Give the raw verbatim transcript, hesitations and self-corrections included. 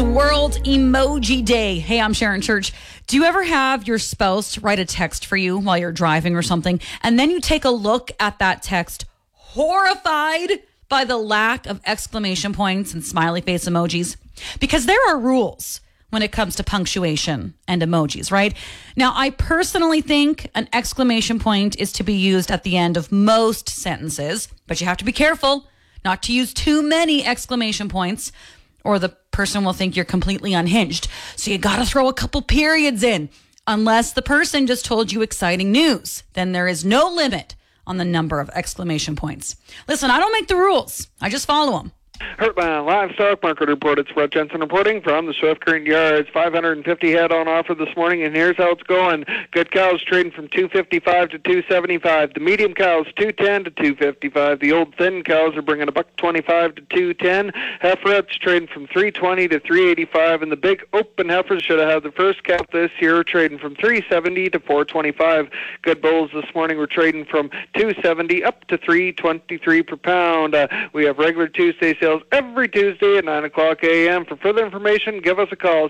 is World Emoji Day. Hey, I'm Sharon Church. Do you ever have your spouse write a text for you while you're driving or something, and then you take a look at that text horrified by the lack of exclamation points and smiley face emojis? Because there are rules when it comes to punctuation and emojis, right? Now, I personally think an exclamation point is to be used at the end of most sentences, but you have to be careful not to use too many exclamation points, or the person will think you're completely unhinged. So you got to throw a couple periods in. Unless the person just told you exciting news, then there is no limit on the number of exclamation points. Listen, I don't make the rules. I just follow them. Heartland Livestock Market Report. It's Brett Jensen reporting from the Swift Current Yards. five hundred fifty head on offer this morning, and here's how it's going. Good cows trading from two fifty-five to two seventy-five. The medium cows two ten to two fifty-five. The old thin cows are bringing a buck twenty-five to two ten. Heiferettes trading from three twenty to three eighty-five, and the big open heifers should have had the first calf this year, trading from three seventy to four twenty-five. Good bulls this morning were trading from two seventy up to three twenty-three per pound. Uh, we have regular Tuesday sales every Tuesday at nine o'clock a.m. For further information, give us a call.